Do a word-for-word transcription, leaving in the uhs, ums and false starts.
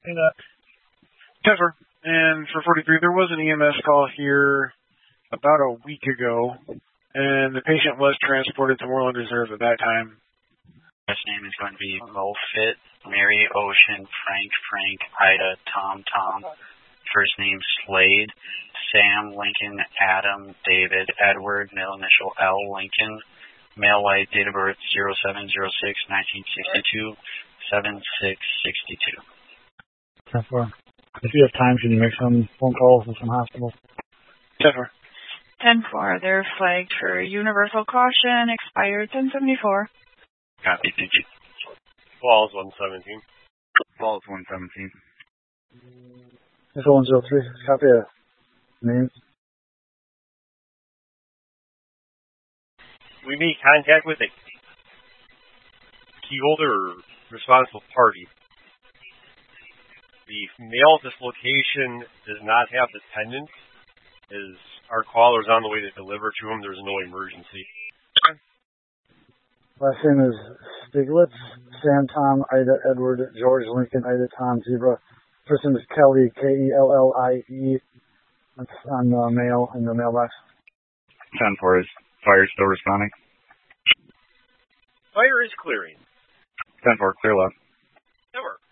Copy that. ten four. And for forty-three, there was an E M S call here about a week ago, and the patient was transported to Moreland Reserve at that time. Last name is going to be Mofit, Mary, Ocean, Frank, Frank, Ida, Tom, Tom. First name Slade, Sam, Lincoln, Adam, David, Edward, middle initial L, Lincoln. Male white, date of birth zero seven zero six nineteen sixty-two, seven six sixty-two. ten four. If you have time, can you make some phone calls to some hospitals? ten four. ten four. They're flagged for universal caution, expired ten seventy-four. Copy, thank you. Falls one seventeen. Falls one seventeen. This one zero three. Copy a name. We made contact with a key holder or responsible party. The male at this location does not have dependents. As our caller is on the way to deliver to him, there's no emergency. Last name is Stiglitz, Sam, Tom, Ida, Edward, George, Lincoln, Ida, Tom, Zebra. First name is Kelly, K E L L I E. That's on the mail, in the mailbox. ten four, is fire still responding? Fire is clearing. ten four, clear left. That works.